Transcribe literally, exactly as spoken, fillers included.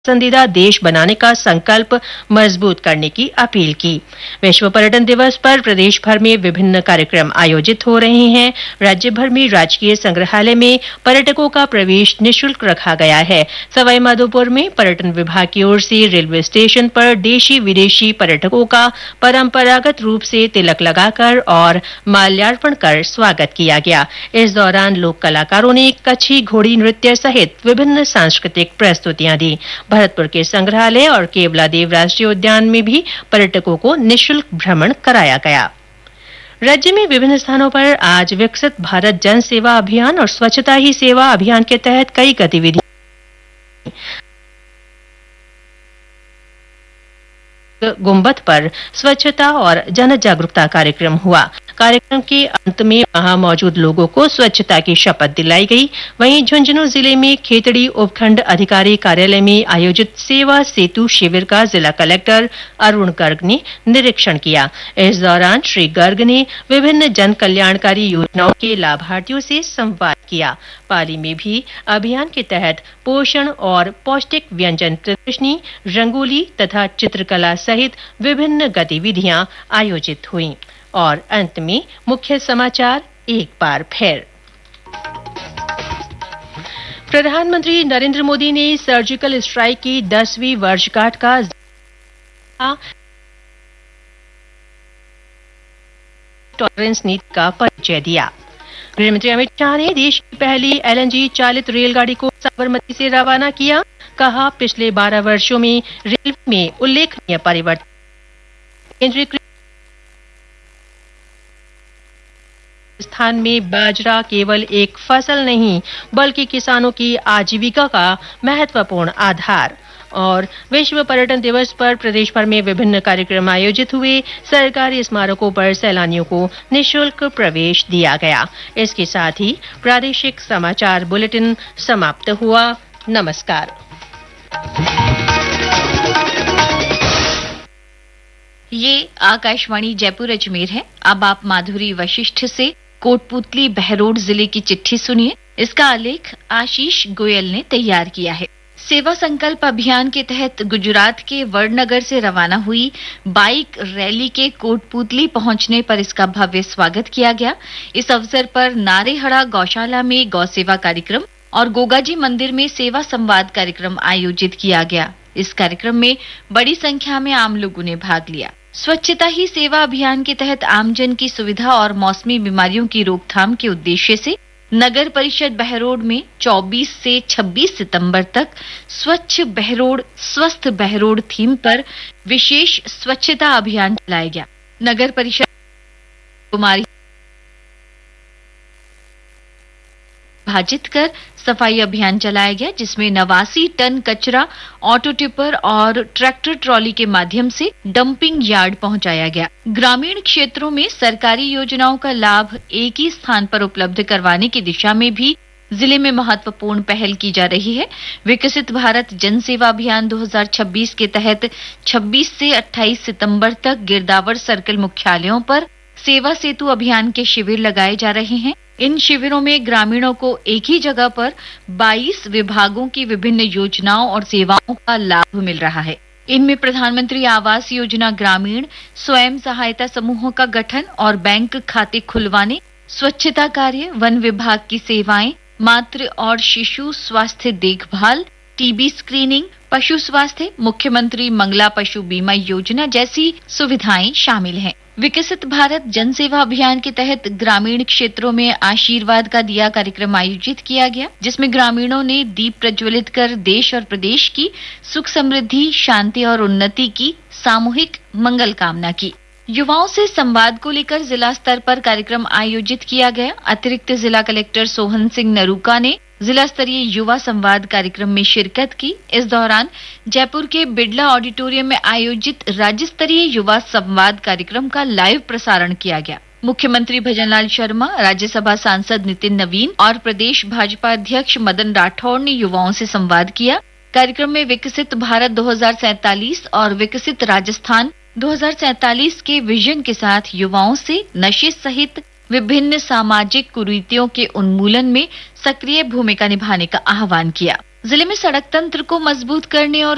पसंदीदा देश बनाने का संकल्प मजबूत करने की अपील की। विश्व पर्यटन दिवस पर प्रदेश भर में विभिन्न कार्यक्रम आयोजित हो रहे हैं। राज्य भर में राजकीय संग्रहालय में पर्यटकों का प्रवेश निःशुल्क रखा गया है। सवाईमाधोपुर में पर्यटन विभाग की ओर से रेलवे स्टेशन पर देशी विदेशी पर्यटकों का परंपरागत रूप से तिलक लगाकर और माल्यार्पण कर स्वागत किया गया। इस दौरान लोक कलाकारों ने कच्छी घोड़ी नृत्य सहित विभिन्न सांस्कृतिक प्रस्तुतियां दी। भरतपुर के संग्रहालय और केवलादेव राष्ट्रीय उद्यान में भी पर्यटकों को निःशुल्क भ्रमण कराया गया। राज्य में विभिन्न स्थानों पर आज विकसित भारत जन सेवा अभियान और स्वच्छता ही सेवा अभियान के तहत कई गतिविधियां गुंबद पर स्वच्छता और जन जागरूकता कार्यक्रम हुआ। कार्यक्रम के अंत में वहां मौजूद लोगों को स्वच्छता की शपथ दिलाई गई। वहीं झुंझुनू जिले में खेतड़ी उपखंड अधिकारी कार्यालय में आयोजित सेवा सेतु शिविर का जिला कलेक्टर अरुण गर्ग ने निरीक्षण किया। इस दौरान श्री गर्ग ने विभिन्न जन कल्याणकारी योजनाओं के लाभार्थियों से संवाद किया। पाली में भी अभियान के तहत पोषण और पौष्टिक व्यंजन प्रदर्शनी, रंगोली तथा चित्रकला सहित विभिन्न गतिविधियां आयोजित हुईं। और अंत में मुख्य समाचार एक बार फिर। प्रधानमंत्री नरेंद्र मोदी ने सर्जिकल स्ट्राइक की दसवीं वर्षगांठ का टॉलरेंस नीति का परिचय दिया। गृहमंत्री अमित शाह ने देश की पहली एलएनजी चालित रेलगाड़ी को साबरमती से रवाना किया। कहा, पिछले बारह वर्षों में रेलवे में उल्लेखनीय परिवर्तन। केंद्रीय राजस्थान में बाजरा केवल एक फसल नहीं बल्कि किसानों की आजीविका का महत्वपूर्ण आधार। और विश्व पर्यटन दिवस पर प्रदेश भर में विभिन्न कार्यक्रम आयोजित हुए। सरकारी स्मारकों पर सैलानियों को निःशुल्क प्रवेश दिया गया। इसके साथ ही प्रादेशिक समाचार बुलेटिन समाप्त हुआ। नमस्कार। ये आकाशवाणी जयपुर अजमेर है। अब आप माधुरी वशिष्ठ से कोटपुतली बहरोड जिले की चिट्ठी सुनिए। इसका आलेख आशीष गोयल ने तैयार किया है। सेवा संकल्प अभियान के तहत गुजरात के वडनगर से रवाना हुई बाइक रैली के कोटपुतली पहुंचने पर इसका भव्य स्वागत किया गया। इस अवसर पर नारेहड़ा गौशाला में गौ सेवा कार्यक्रम और गोगाजी मंदिर में सेवा संवाद कार्यक्रम आयोजित किया गया। इस कार्यक्रम में बड़ी संख्या में आम लोगों ने भाग लिया। स्वच्छता ही सेवा अभियान के तहत आमजन की सुविधा और मौसमी बीमारियों की रोकथाम के उद्देश्य से नगर परिषद बहरोड में चौबीस से छब्बीस सितंबर तक स्वच्छ बहरोड स्वस्थ बहरोड थीम पर विशेष स्वच्छता अभियान चलाया गया। नगर परिषद कुमारी विभाजित कर सफाई अभियान चलाया गया, जिसमें नवासी टन कचरा ऑटो टिपर और ट्रैक्टर ट्रॉली के माध्यम से डंपिंग यार्ड पहुंचाया गया। ग्रामीण क्षेत्रों में सरकारी योजनाओं का लाभ एक ही स्थान पर उपलब्ध करवाने की दिशा में भी जिले में महत्वपूर्ण पहल की जा रही है। विकसित भारत जन सेवा अभियान दो हज़ार छब्बीस के तहत छब्बीस से अट्ठाईस सितंबर तक गिरदावर सर्कल मुख्यालयों पर सेवा सेतु अभियान के शिविर लगाए जा रहे हैं। इन शिविरों में ग्रामीणों को एक ही जगह पर बाईस विभागों की विभिन्न योजनाओं और सेवाओं का लाभ मिल रहा है। इनमें प्रधानमंत्री आवास योजना ग्रामीण, स्वयं सहायता समूहों का गठन और बैंक खाते खुलवाने, स्वच्छता कार्य, वन विभाग की सेवाएं, मातृ और शिशु स्वास्थ्य देखभाल, टीबी स्क्रीनिंग, पशु स्वास्थ्य, मुख्यमंत्री मंगला पशु बीमा योजना जैसी सुविधाएं शामिल हैं। विकसित भारत जन सेवा अभियान के तहत ग्रामीण क्षेत्रों में आशीर्वाद का दिया कार्यक्रम आयोजित किया गया, जिसमें ग्रामीणों ने दीप प्रज्वलित कर देश और प्रदेश की सुख समृद्धि, शांति और उन्नति की सामूहिक मंगल कामना की। युवाओं से संवाद को लेकर जिला स्तर पर कार्यक्रम आयोजित किया गया। अतिरिक्त जिला कलेक्टर सोहन सिंह नरूका ने जिला स्तरीय युवा संवाद कार्यक्रम में शिरकत की। इस दौरान जयपुर के बिड़ला ऑडिटोरियम में आयोजित राज्य स्तरीय युवा संवाद कार्यक्रम का लाइव प्रसारण किया गया। मुख्यमंत्री भजनलाल शर्मा, राज्यसभा सांसद नितिन नवीन और प्रदेश भाजपा अध्यक्ष मदन राठौड़ ने युवाओं से संवाद किया। कार्यक्रम में विकसित भारत दो हज़ार सैंतालीस और विकसित राजस्थान दो हज़ार सैंतालीस के विजन के साथ युवाओं से नशे सहित विभिन्न सामाजिक कुरीतियों के उन्मूलन में सक्रिय भूमिका निभाने का आह्वान किया। जिले में सड़क तंत्र को मजबूत करने और